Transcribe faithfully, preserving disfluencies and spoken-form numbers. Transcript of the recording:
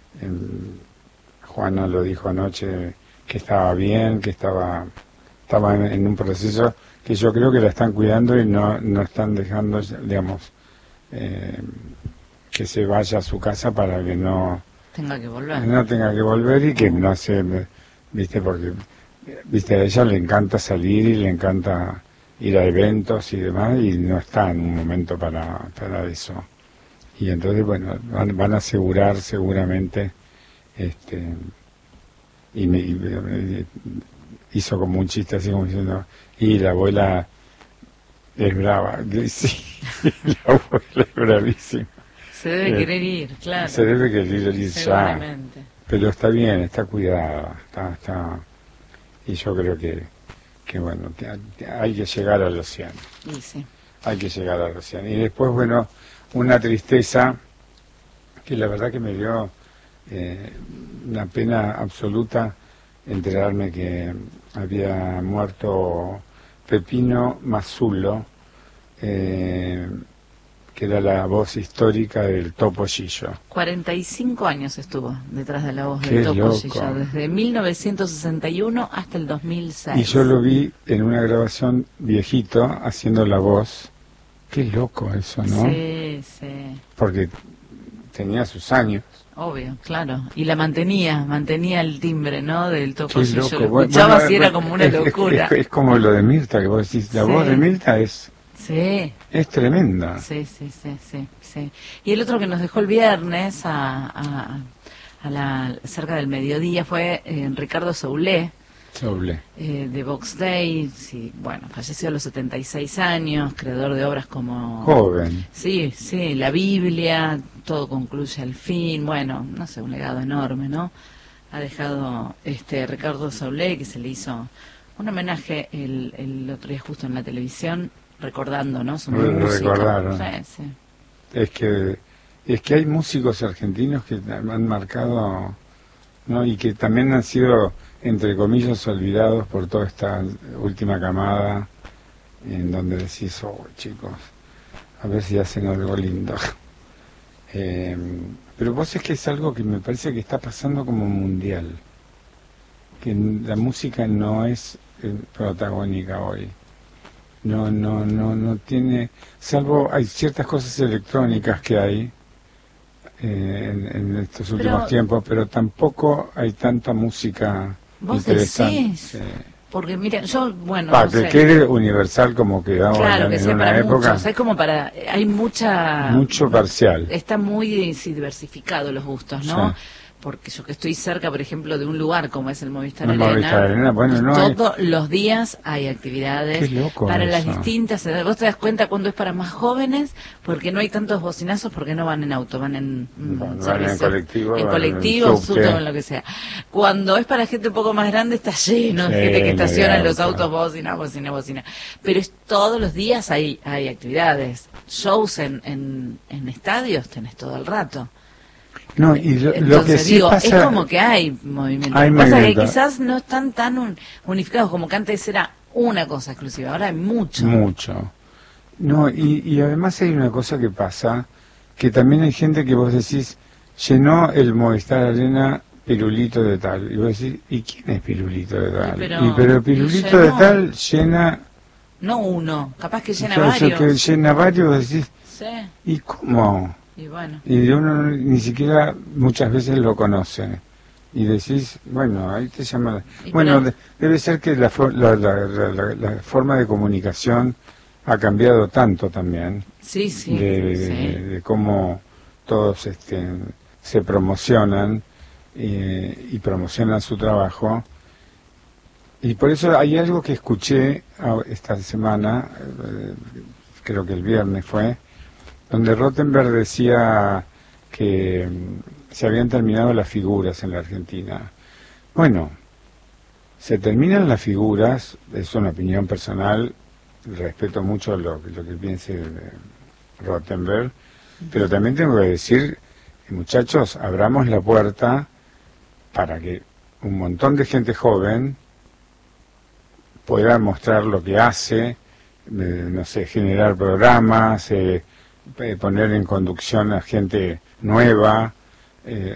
en, Juana lo dijo anoche, que estaba bien, que estaba estaba en, en un proceso que yo creo que la están cuidando y no, no están dejando, digamos, eh, que se vaya a su casa para que no tenga que volver. No tenga que volver y que no se, viste, porque, viste, a ella le encanta salir y le encanta ir a eventos y demás y no está en un momento para, para eso. Y entonces, bueno, van, van a asegurar seguramente, este, y me, y me hizo como un chiste así como diciendo, y la abuela es brava. Sí, la abuela es bravísima. Se debe eh, querer ir, claro. Se debe querer ir ya. Pero está bien, está cuidada, está, está, y yo creo que, que bueno, que hay que llegar a los cien. Y sí. Hay que llegar a los cien. Y después, bueno, una tristeza que la verdad que me dio eh, una pena absoluta enterarme que había muerto Pepino Mazzulo, eh, que era la voz histórica del Topo Gillo. cuarenta y cinco años estuvo detrás de la voz Qué del Topo loco. Gillo, desde mil novecientos sesenta y uno hasta el dos mil seis. Y yo lo vi en una grabación viejito haciendo la voz. Qué loco eso, ¿no? Sí, sí. Porque tenía sus años. Obvio, claro. Y la mantenía, mantenía el timbre, ¿no? Del Topo Gillo. Loco. Lo escuchaba bueno, y era bueno, como una es, locura. Es, es, es como lo de Mirta, que vos decís, la sí. voz de Mirta es... Sí. Es tremenda. Sí, sí, sí, sí, sí. Y el otro que nos dejó el viernes a, a, a la cerca del mediodía fue eh, Ricardo Soule. Soule. Eh, de Vox Day, sí, bueno, falleció a los setenta y seis años, creador de obras como... Joven. Sí, sí, la Biblia, todo concluye al fin, bueno, no sé, un legado enorme, ¿no? Ha dejado este Ricardo Soule, que se le hizo un homenaje el, el otro día justo en la televisión, recordando, ¿no? Su música. Recordaron. Sí, sí. Es que es que hay músicos argentinos que han marcado, ¿no? Y que también han sido, entre comillas, olvidados por toda esta última camada, en donde decís, oh, chicos, a ver si hacen algo lindo. eh, pero vos es que es algo que me parece que está pasando como mundial, que la música no es eh, protagónica hoy. No, no, no, no tiene, salvo hay ciertas cosas electrónicas que hay eh, en, en estos últimos pero, tiempos, pero tampoco hay tanta música ¿vos interesante. Decís? Eh, Porque mira, yo, bueno, para no que sé. quede universal como quedaba claro, en, que en sea una para época. Muchos, es como para, hay mucha... Mucho parcial. Está muy sí, diversificado los gustos, ¿no? Sí. Porque yo que estoy cerca, por ejemplo, de un lugar como es el Movistar no, Arena, Movistar Arena bueno, no todos hay... los días hay actividades Qué loco para eso. las distintas edades. Vos te das cuenta cuando es para más jóvenes, porque no hay tantos bocinazos, porque no van en auto, van en bueno, servicio, van en colectivo, en van colectivo, en subte, en lo que sea. Cuando es para gente un poco más grande, está lleno de sí, gente que estaciona en los autos, bocina, bocina, bocina. Pero es, todos los días hay hay actividades, shows en, en, en estadios tenés todo el rato. No, y lo, Entonces, lo que sí digo, pasa, es como que hay movimiento. Hay Lo que pasa movimiento. es que quizás no están tan un, unificados como que antes era una cosa exclusiva, ahora hay mucho. Mucho. No, y, y además hay una cosa que pasa, que también hay gente que vos decís, llenó el Movistar Arena Pirulito de tal, y vos decís, ¿y quién es Pirulito de tal? Y pero, y pero Pirulito llenó, de tal llena... No uno, capaz que llena o sea, varios. Que llena varios, vos decís, sí. ¿y cómo? Y bueno. Y uno ni siquiera muchas veces lo conoce. Y decís, bueno, ahí te llama... Bueno, de, debe ser que la, la, la, la, la, la forma de comunicación ha cambiado tanto también. Sí, sí. De, de, sí. de, de cómo todos este, se promocionan eh, y promocionan su trabajo. Y por eso hay algo que escuché esta semana, eh, creo que el viernes fue, donde Rottenberg decía que se habían terminado las figuras en la Argentina. Bueno, se terminan las figuras, es una opinión personal, respeto mucho lo, lo que piense Rottenberg, pero también tengo que decir, muchachos, abramos la puerta para que un montón de gente joven pueda mostrar lo que hace, eh, no sé, generar programas, eh, poner en conducción a gente nueva, eh,